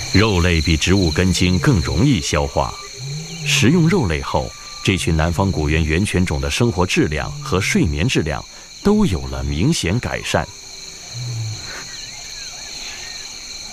肉类比植物根茎更容易消化，食用肉类后，这群南方古猿源犬种的生活质量和睡眠质量都有了明显改善。